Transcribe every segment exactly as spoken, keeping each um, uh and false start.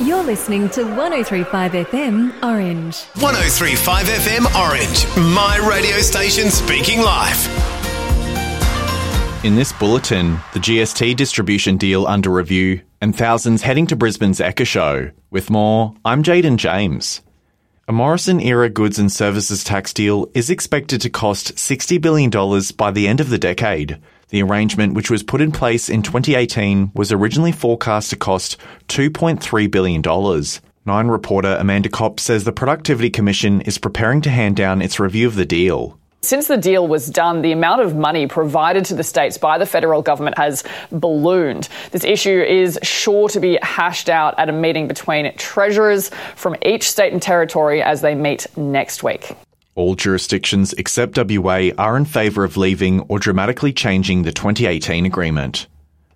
You're listening to one oh three point five F M Orange. one oh three point five F M Orange, my radio station speaking live. In this bulletin, the G S T distribution deal under review and thousands heading to Brisbane's Ekka Show. With more, I'm Jaden James. A Morrison-era goods and services tax deal is expected to cost sixty billion dollars by the end of the decade. The arrangement, which was put in place in twenty eighteen, was originally forecast to cost two point three billion dollars. Nine reporter Amanda Kopp says the Productivity Commission is preparing to hand down its review of the deal. Since the deal was done, the amount of money provided to the states by the federal government has ballooned. This issue is sure to be hashed out at a meeting between treasurers from each state and territory as they meet next week. All jurisdictions except W A are in favour of leaving or dramatically changing the twenty eighteen agreement.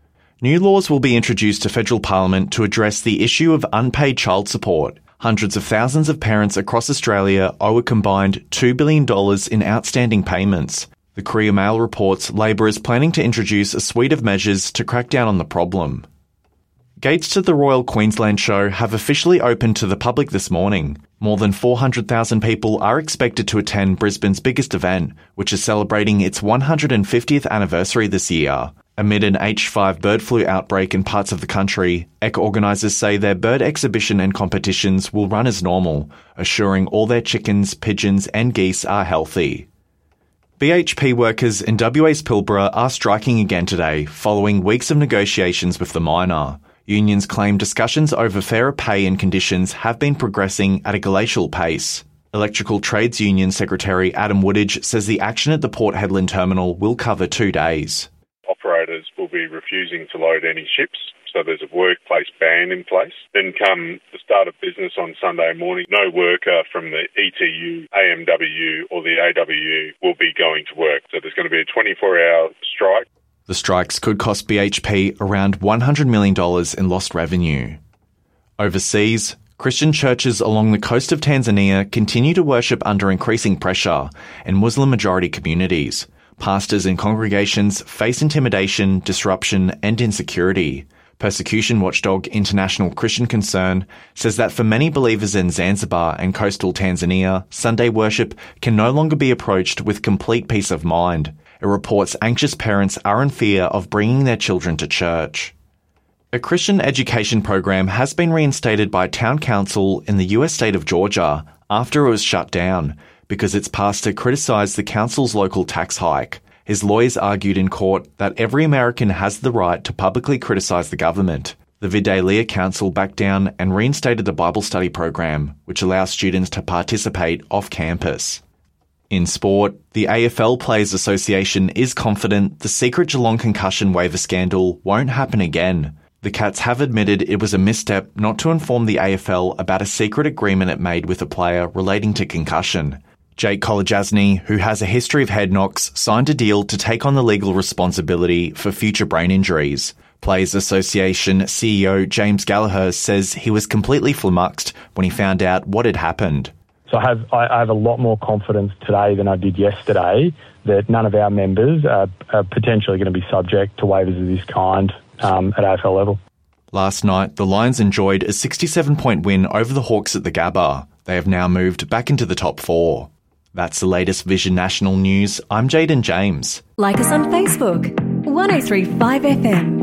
New laws will be introduced to federal parliament to address the issue of unpaid child support. Hundreds of thousands of parents across Australia owe a combined two billion dollars in outstanding payments. The Courier Mail reports Labor is planning to introduce a suite of measures to crack down on the problem. Gates to the Royal Queensland Show have officially opened to the public this morning. More than four hundred thousand people are expected to attend Brisbane's biggest event, which is celebrating its one hundred fiftieth anniversary this year. Amid an H five bird flu outbreak in parts of the country, Ekka organisers say their bird exhibition and competitions will run as normal, assuring all their chickens, pigeons and geese are healthy. B H P workers in W A's Pilbara are striking again today, following weeks of negotiations with the miner. Unions claim discussions over fairer pay and conditions have been progressing at a glacial pace. Electrical Trades Union Secretary Adam Woodage says the action at the Port Hedland terminal will cover two days. Operators will be refusing to load any ships, so there's a workplace ban in place. Then come the start of business on Sunday morning, no worker from the E T U, A M W or the A W U will be going to work. So there's going to be a twenty-four hour strike. The strikes could cost B H P around one hundred million dollars in lost revenue. Overseas, Christian churches along the coast of Tanzania continue to worship under increasing pressure in Muslim-majority communities. Pastors and congregations face intimidation, disruption and insecurity. Persecution watchdog International Christian Concern says that for many believers in Zanzibar and coastal Tanzania, Sunday worship can no longer be approached with complete peace of mind. It reports anxious parents are in fear of bringing their children to church. A Christian education program has been reinstated by town council in the U S state of Georgia after it was shut down because its pastor criticised the council's local tax hike. His lawyers argued in court that every American has the right to publicly criticise the government. The Vidalia Council backed down and reinstated the Bible study program, which allows students to participate off campus. In sport, the A F L Players Association is confident the secret Geelong concussion waiver scandal won't happen again. The Cats have admitted it was a misstep not to inform the A F L about a secret agreement it made with a player relating to concussion. Jake Kolodjasny, who has a history of head knocks, signed a deal to take on the legal responsibility for future brain injuries. Players Association C E O James Gallagher says he was completely flummoxed when he found out what had happened. So I have, I have a lot more confidence today than I did yesterday that none of our members are, are potentially going to be subject to waivers of this kind um, at A F L level. Last night, the Lions enjoyed a sixty-seven point win over the Hawks at the Gabba. They have now moved back into the top four. That's the latest Vision National News. I'm Jaden James. Like us on Facebook, one oh three point five F M.